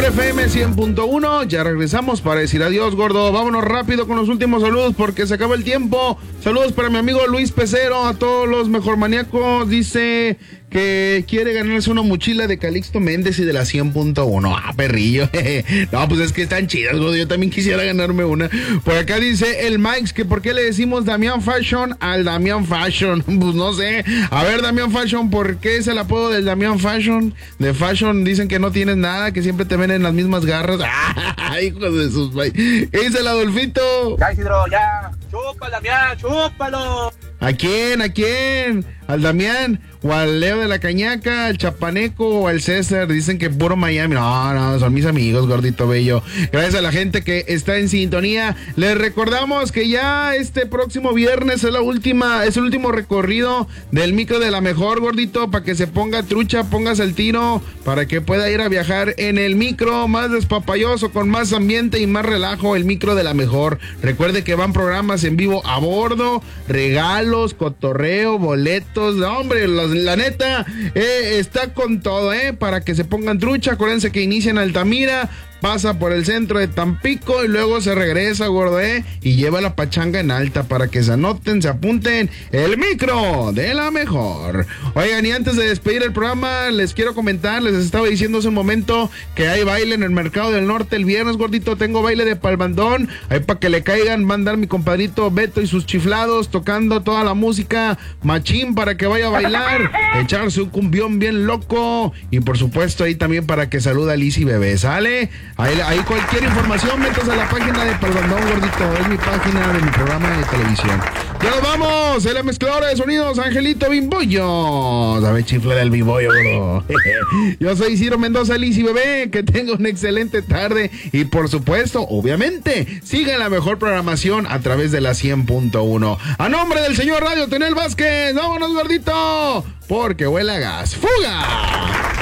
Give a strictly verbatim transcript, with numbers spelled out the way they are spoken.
F M cien punto uno, ya regresamos para decir adiós, gordo. Vámonos rápido con los últimos saludos porque se acaba el tiempo. Saludos para mi amigo Luis Pecero, a todos los mejor maníacos. Dice que quiere ganarse una mochila de Calixto Méndez y de la cien punto uno. Ah, perrillo. No, pues es que están chidas, gordo. Yo también quisiera ganarme una. Por acá dice el Mike que por qué le decimos Damián Fashion al Damián Fashion. Pues no sé. A ver, Damián Fashion, ¿por qué es el apodo del Damián Fashion? De Fashion dicen que no tienes nada, que siempre te ven en las mismas garras. ¡Ay, hijos de sus... ¿Qué dice el Adolfito? Ya, Isidro, ya. Chúpalo, Damián, chúpalo. ¿A quién? ¿A quién? ¿Al Damián? ¿O al Leo de la Cañaca? ¿Al Chapaneco? ¿O al César? Dicen que puro Miami. No, no, son mis amigos, gordito bello. Gracias a la gente que está en sintonía. Les recordamos que ya este próximo viernes es la última, es el último recorrido del micro de la mejor, gordito, para que se ponga trucha, póngase el tiro, para que pueda ir a viajar en el micro más despapayoso, con más ambiente y más relajo, el micro de la mejor. Recuerde que van programas en vivo a bordo, regalos, cotorreo, boletos. No, hombre, la, la neta, eh, está con todo, eh, para que se pongan trucha. Acuérdense que inician Altamira, pasa por el centro de Tampico y luego se regresa, gordo, eh, y lleva la pachanga en alta para que se anoten, se apunten, el micro de la mejor. Oigan, y antes de despedir el programa, les quiero comentar, les estaba diciendo hace un momento que hay baile en el Mercado del Norte el viernes, gordito. Tengo baile de palbandón, ahí para que le caigan, va a andar mi compadrito Beto y sus chiflados tocando toda la música machín para que vaya a bailar, echarse un cumbión bien loco, y por supuesto ahí también para que saluda a Liz y Bebé, ¿sale? Ahí, ahí cualquier información, métase a la página de Palbandón, gordito. Es mi página de mi programa de televisión. ¡Ya nos vamos! El mezclador de sonidos, Angelito Bimbollo. A ver, chifla del Bimbollo, gordo. Yo soy Ciro Mendoza, Liz y Bebé. Que tenga una excelente tarde. Y por supuesto, obviamente, sigan la mejor programación a través de la cien punto uno. A nombre del señor Radio Tenel Vázquez, vámonos, gordito, porque huele a gas. ¡Fuga!